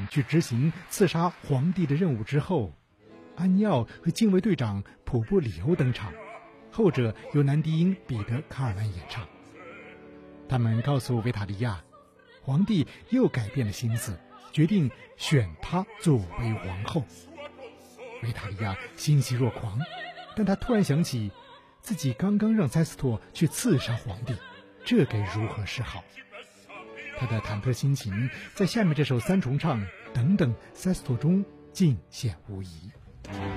长去执行刺杀皇帝的任务之后，安尼奥和禁卫队长普布里欧登场，后者由男低音彼得·卡尔曼演唱。他们告诉维塔利亚，皇帝又改变了心思，决定选她作为皇后。维塔利亚欣喜若狂，但他突然想起自己刚刚让塞斯托去刺杀皇帝，这该如何是好？他的忐忑心情在下面这首三重唱等等塞斯托中尽显无疑。